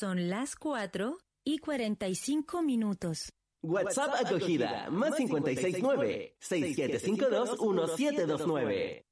Son las 4:45. WhatsApp acogida, +569 6752 1729.